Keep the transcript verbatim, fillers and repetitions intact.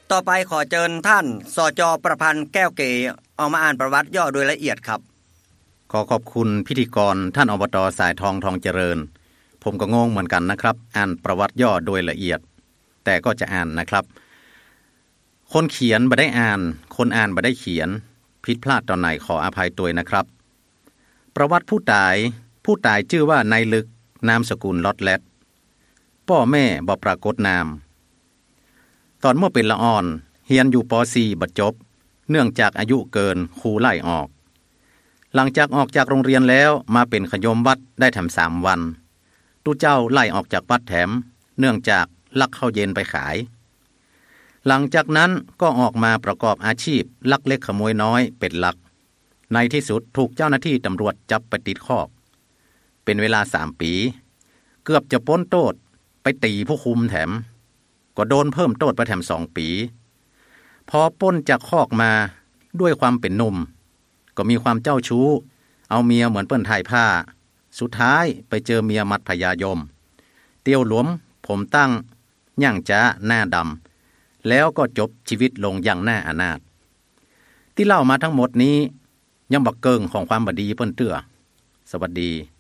ต่อไปขอเชิญท่านสจ.ประพันธ์แก้วเกยเอามาอ่านประวัติย่อโดยละเอียดครับขอขอบคุณพิธีกรท่านอบต.สายทองทองเจริญผมก็งงเหมือนกันนะครับอ่านประวัติย่อโดยละเอียดแต่ก็จะอ่านนะครับคนเขียนบ่ได้อ่านคนอ่านบ่ได้เขียนผิดพลาดตอนไหนขออภัยด้วยนะครับประวัติผู้ตายผู้ตายชื่อว่านายลึกนามสกุลลอดแลดพ่อแม่บ่ปรากฏนามตอนเมื่อเป็นละอ่อนเรียนอยู่ป สี่ บ่จบเนื่องจากอายุเกินครูไล่ออกหลังจากออกจากโรงเรียนแล้วมาเป็นขยมวัดได้ทำสามวันตู้เจ้าไล่ออกจากวัดแถมเนื่องจากลักข้าวเย็นไปขายหลังจากนั้นก็ออกมาประกอบอาชีพลักเล็กขโมยน้อยเป็นหลักในที่สุดถูกเจ้าหน้าที่ตำรวจจับไปติดคอกเป็นเวลาสามปีเกือบจะพ้นโทษไปตีผู้คุมแถมก็โดนเพิ่มโทษไปแถมสองปีพอพ้นจากคอกมาด้วยความเป็นหนุ่มก็มีความเจ้าชู้เอาเมียเหมือนเปิ้นถ่ายผ้าสุดท้ายไปเจอเมียมัดพญายมเตี้ยวหลวมผมตั้งย่างจ้าหน้าดำแล้วก็จบชีวิตลงอย่างน่าอนาถที่เล่ามาทั้งหมดนี้ยังบักเกิงของความบดีเปิ้นเตื้อสวัสดี